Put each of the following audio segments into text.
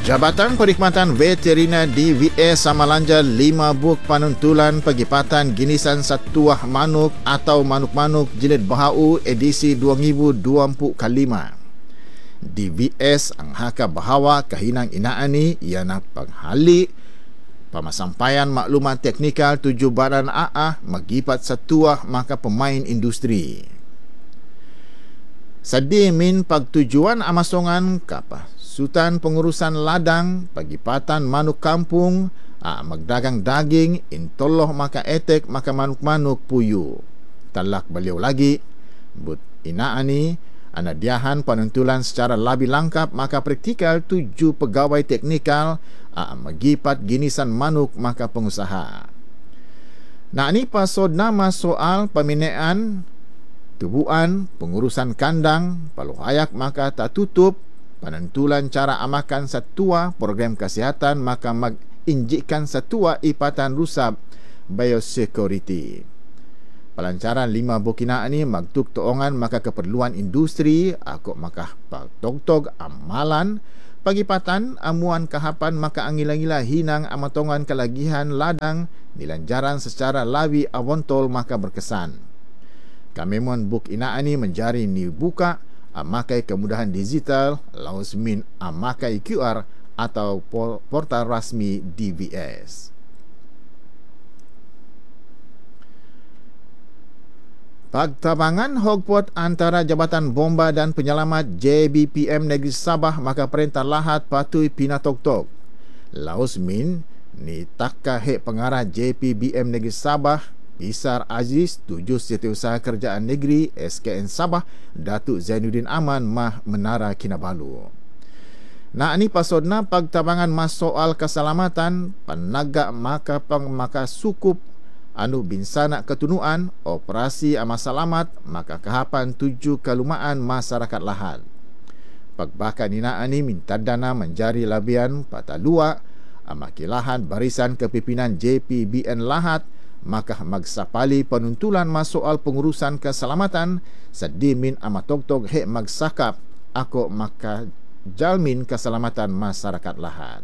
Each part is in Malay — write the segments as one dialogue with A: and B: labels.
A: Jabatan Perkhidmatan Veteriner DVS Samalanja 5 buk panuntulan pegipatan ginisan satuah manuk atau manuk-manuk jilid bahau edisi 2025. DVS anghaka bahawa kahinang inaani iana penghali pemasampaian maklumat teknikal tuju badan AA magipat satuah maka pemain industri. Sadi min pagtujuan amasongan kapa Sutan Pengurusan Ladang pagipatan manuk kampung magdagang daging intoloh maka etek maka manuk-manuk puyu. Talak beliau lagi but inaani anadiahan penuntulan secara lebih lengkap maka praktikal 7 pegawai teknikal magipat ginisan manuk maka pengusaha. Nah ini pasod nama soal peminaan tubuhan pengurusan kandang paluh ayak maka tak tutup penentulan cara amakan satua program kesihatan maka menginjikkan satua ipatan rusab biosecurity. Pelancaran 5 bukina ini magtuk toongan maka keperluan industri akok maka tog-tog amalan pagipatan amuan kahapan maka angila-ngila hinang amatongan kelagihan ladang nilanjaran secara lawi awontol maka berkesan. Kami mon buk inaani menjari ni buka amakai kemudahan digital laos min amakai QR atau portal rasmi DVS. Pagtabangan hogpot antara Jabatan Bomba dan Penyelamat JBPM Negeri Sabah maka perintah lahat patui pinatok-tok. Laos min ni takka hek pengarah JPBM Negeri Sabah Isar Aziz tuju Setiausaha Kerjaan Negeri SKN Sabah Datuk Zainuddin Aman Mah Menara Kinabalu. Nah ini pasodna pagtabangan mas soal keselamatan penagak maka sukup anu binsana ketunuan operasi amasalamat maka kehapan 7 kelumaan masyarakat lahat. Pagbakan ina ani minta dana menjari labian patalua amakilahan barisan kepimpinan JPBN lahat maka magsapali penuntulan masoal pengurusan keselamatan sedimin amatoktok hek magsakap ako maka jalmin keselamatan masyarakat lahat.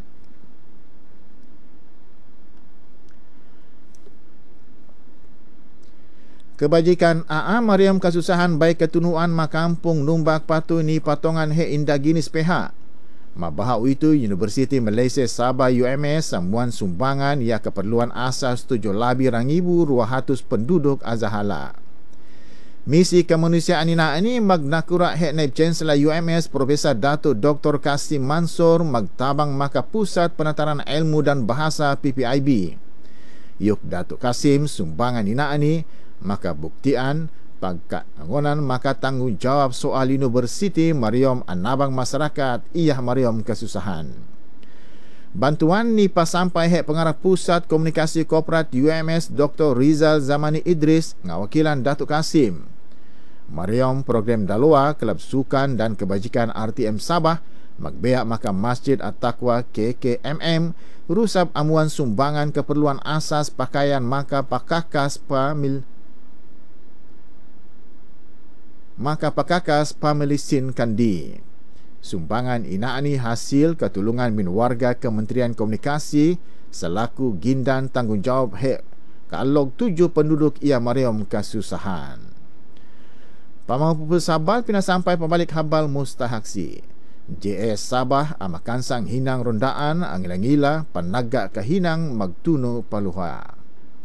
A: Kebajikan AA Mariam Kasusahan baik ketunuan makampung numbak patu ni patongan hek indaginis pihak. Mabahau itu Universiti Malaysia Sabah UMS samuan sumbangan ia keperluan asas 7,200 penduduk azahala. Misi kemanusiaan ini magnakurak hek naib Chancellor UMS Profesor Datuk Dr. Kasim Mansur magtabang maka Pusat Penataran Ilmu dan Bahasa PPIB. Yuk Datuk Kasim sumbangan ini maka buktian pagkaangonan maka tanggungjawab soal universiti Mariam anabang masyarakat iya Mariam kesusahan. Bantuan ni pasampai hek pengarah Pusat Komunikasi Korporat UMS Dr. Rizal Zamani Idris ngawakilan Datuk Kasim. Mariam program Daloa Kelab Sukan dan Kebajikan RTM Sabah magbeak maka Masjid At-Taqwa KKMM rusab amuan sumbangan keperluan asas pakaian maka pakakas pamilisin kandi. Sumbangan inaani hasil ketulungan min warga Kementerian Komunikasi selaku gindan tanggungjawab hek kalog 7 penduduk ia Mariam kasusahan. Pamampu Sabal pina sampai pembalik habal mustahaksi. JS Sabah amakansang hinang rondaan angila-ngila panagak kahinang magtuno paluha.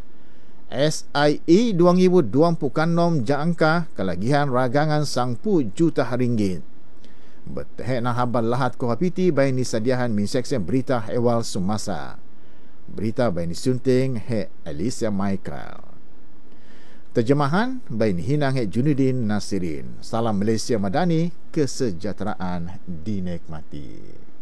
A: SIE 2026 jangka kelagihan ragangan sangpu juta ringgit. Beteh na habal lahat ko hapiti bay ni sadiahan min seksyen berita ewal sumasa. Berita bay ni sunting he Alicia Michael. Terjemahan bay ni hinang he Junudin Nasirin. Salam Malaysia Madani, kesejahteraan dinikmati.